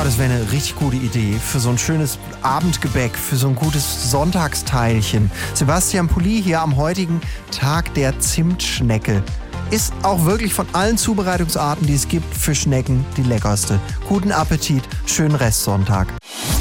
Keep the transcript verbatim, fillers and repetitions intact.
das wäre eine richtig gute Idee für so ein schönes Abendgebäck, für so ein gutes Sonntagsteilchen. Sebastian Pulli hier am heutigen Tag der Zimtschnecke. Ist auch wirklich von allen Zubereitungsarten, die es gibt für Schnecken, die leckerste. Guten Appetit, schönen Restsonntag.